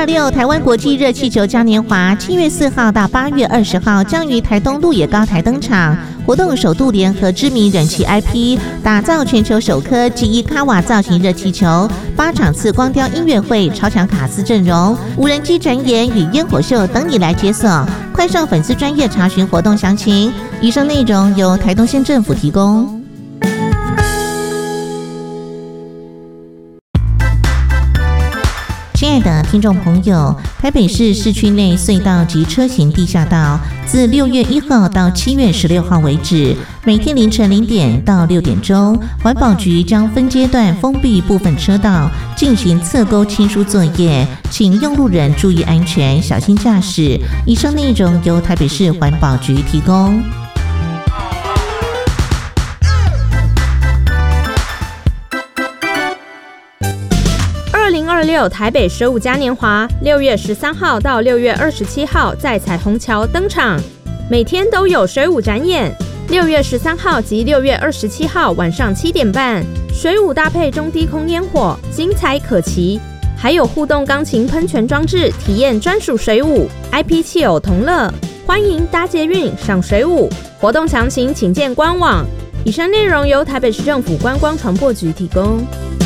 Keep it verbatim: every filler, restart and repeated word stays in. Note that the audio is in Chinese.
二六台湾国际热气球嘉年华七月四号到八月二十号将于台东鹿野高台登场。活动首度联合知名人气 I P， 打造全球首颗记忆卡瓦造型热气球，八场次光雕音乐会、超强卡司阵容、无人机展演与烟火秀等你来解锁。快上粉丝专页查询活动详情。以上内容由台东县政府提供。亲爱的听众朋友，台北市市区内隧道及车行地下道自六月一号到七月十六号为止，每天凌晨零点到六点钟，环保局将分阶段封闭部分车道，进行侧沟清疏作业，请用路人注意安全，小心驾驶。以上内容由台北市环保局提供。 二零二六台北十五嘉年华，六月十三号到六月二十七号在彩虹桥登场，每天都有水舞展演。六月十三号及六月二十七号晚上七点半，水舞搭配中低空烟火，精彩可期。还有互动钢琴喷泉装置，体验专属水舞 ，I P 汽友同乐，欢迎搭捷运赏水舞。活动详情请见官网。以上内容由台北市政府观光传播局提供。